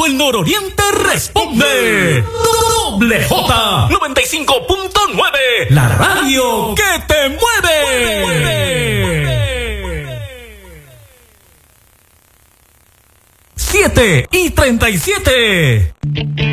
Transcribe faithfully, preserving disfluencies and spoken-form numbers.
el nororiente responde. Doble J noventa y cinco punto nueve, la radio que te mueve. siete y treinta y siete.